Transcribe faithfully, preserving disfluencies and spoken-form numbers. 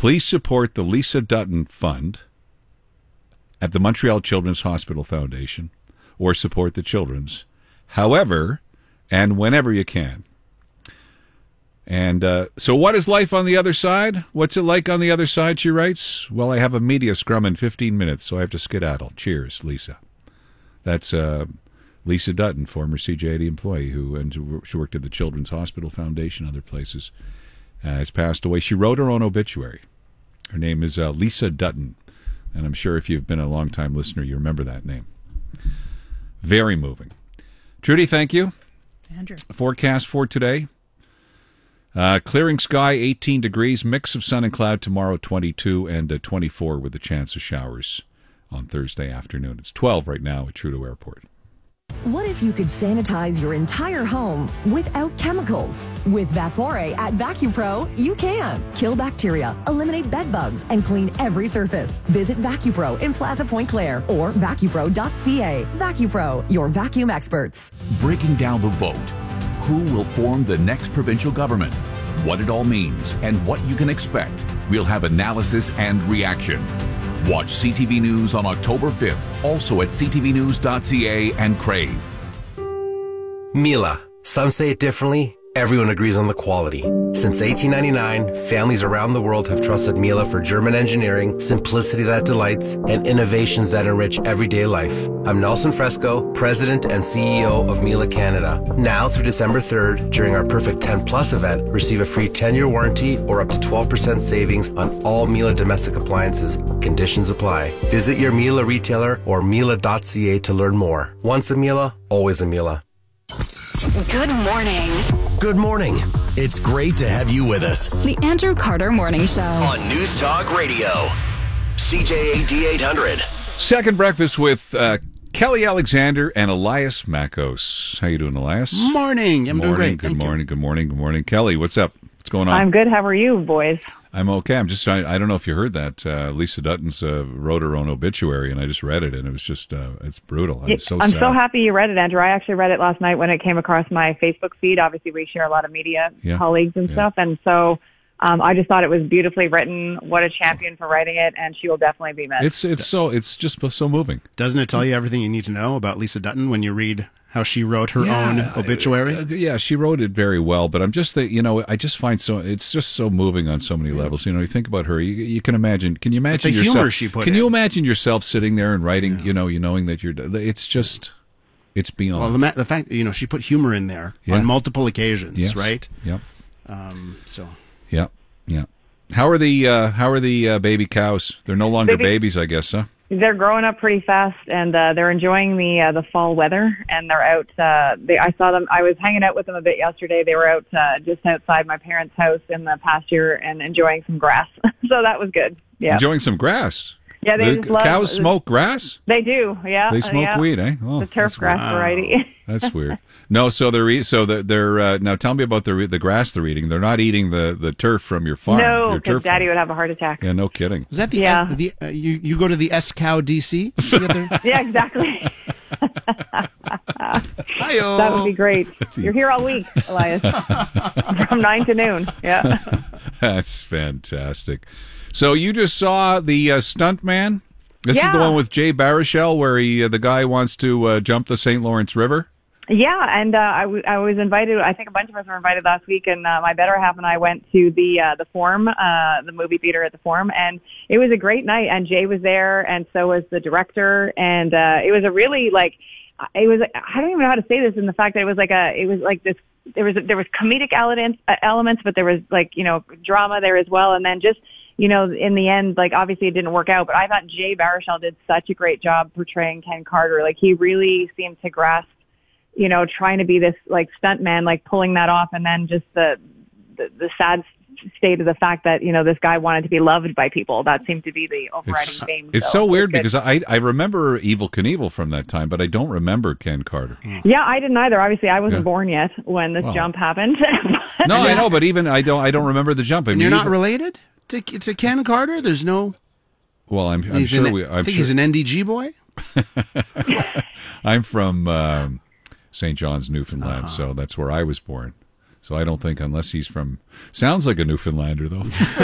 Please support the Lisa Dutton Fund at the Montreal Children's Hospital Foundation, or support the Children's, however and whenever you can. And uh, so what is life on the other side? What's it like on the other side, she writes? Well, I have a media scrum in fifteen minutes, so I have to skedaddle. Cheers, Lisa. That's uh, Lisa Dutton, former C J eighty employee, who and she worked at the Children's Hospital Foundation, other places, uh, has passed away. She wrote her own obituary. Her name is uh, Lisa Dutton, and I'm sure if you've been a long-time listener, you remember that name. Very moving. Trudy, thank you. Andrew. Forecast for today. Uh, clearing sky, eighteen degrees, mix of sun and cloud tomorrow, twenty-two, and uh, twenty-four with a chance of showers on Thursday afternoon. It's twelve right now at Trudeau Airport. What if you could sanitize your entire home without chemicals? With Vapore at VacuPro, you can. Kill bacteria, eliminate bed bugs, and clean every surface. Visit VacuPro in Plaza Point Clare or vacupro dot c a. VacuPro, your vacuum experts. Breaking down the vote. Who will form the next provincial government? What it all means and what you can expect. We'll have analysis and reaction. Watch C T V News on October fifth, also at c t v news dot c a and Crave. Miele. Some say it differently. Everyone agrees on the quality. Since eighteen ninety-nine, families around the world have trusted Miele for German engineering, simplicity that delights, and innovations that enrich everyday life. I'm Nelson Fresco, President and C E O of Miele Canada. Now through December third, during our Perfect ten Plus event, receive a free ten-year warranty or up to twelve percent savings on all Miele domestic appliances. Conditions apply. Visit your Miele retailer or miele dot c a to learn more. Once a Miele, always a Miele. Good morning. Good morning. It's great to have you with us. The Andrew Carter Morning Show. On News Talk Radio. C J A D eight hundred. Second breakfast with uh, Kelly Alexander and Elias Makos. How you doing, Elias? Morning. I'm morning, doing great. Good Thank morning. you. Good morning. Good morning. Kelly, what's up? What's going on? I'm good. How are you, boys? I'm okay. I'm just. I, I don't know if you heard that. Uh, Lisa Dutton's uh, wrote her own obituary, and I just read it, and it was just. Uh, it's brutal. I'm so. I'm sad. so happy you read it, Andrew. I actually read it last night when it came across my Facebook feed. Obviously, we share a lot of media Yeah. colleagues and Yeah. stuff, and so um, I just thought it was beautifully written. What a champion for writing it, and she will definitely be missed. It's it's so it's just so moving. Doesn't it tell you everything you need to know about Lisa Dutton when you read how she wrote her Yeah, own obituary? Uh, yeah, she wrote it very well, but I'm just that you know I just find so it's just so moving on so many levels. You know, you think about her, you, you can imagine. Can you imagine the yourself? humor she put can in. you imagine yourself sitting there and writing? You know, you knowing that you're. It's just, it's beyond. Well, the, ma- the fact that, you know, she put humor in there Yeah. on multiple occasions, Yes. right? Yep. Um, so Yep. Yep. How are the uh, how are the uh, baby cows? They're no longer Baby- babies, I guess, huh? They're growing up pretty fast, and uh, they're enjoying the uh, the fall weather. And they're out. Uh, they, I saw them. I was hanging out with them a bit yesterday. They were out uh, just outside my parents' house in the pasture and enjoying some grass. So that was good. Yeah. Enjoying some grass. Yeah, they the just love- cows smoke grass. They do. Yeah. They smoke yeah. weed, eh? Oh, the turf that's grass weird. variety. That's weird. No, so they're eat, so they're, they're uh, now. Tell me about the the grass they're eating. They're not eating the, the turf from your farm. No, your because turf Daddy farm. would have a heart attack. Yeah, no kidding. is that the, Yeah. uh, the uh, you you go to the S Cow D C? That Yeah, exactly. That would be great. You're here all week, Elias, from nine to noon. Yeah. That's fantastic. So you just saw the uh, stunt man. This is the Yeah. one with Jay Baruchel, where he uh, the guy wants to uh, jump the Saint Lawrence River. Yeah, and uh, I, w- I was invited. I think a bunch of us were invited last week, and uh, my better half and I went to the uh, the Forum, uh, the movie theater at the Forum, and it was a great night. And Jay was there, and so was the director, and uh, it was a really like it was. I don't even know how to say this in the fact that it was like a it was like this. There was there was comedic elements, uh, elements, but there was like you know drama there as well, and then just. You know, in the end, like, obviously it didn't work out, but I thought Jay Baruchel did such a great job portraying Ken Carter. Like, he really seemed to grasp, you know, trying to be this, like, stunt man, like, pulling that off, and then just the, the, the sad state of the fact that, you know, this guy wanted to be loved by people. That seemed to be the overriding It's, theme. it's so so it was weird good. because I I remember Evel Knievel from that time, but I don't remember Ken Carter. Yeah, I didn't either. Obviously, I wasn't Yeah. born yet when this Well. jump happened. No, I know, but even I don't I don't remember the jump. I and mean, you're not even- related to to Ken Carter? There's no. Well, I'm, I'm He's sure an, we. I I'm think sure, he's an N D G boy. I'm from um, Saint John's, Newfoundland, Uh-huh. so that's where I was born. So I don't think, unless he's from, sounds like a Newfoundlander though.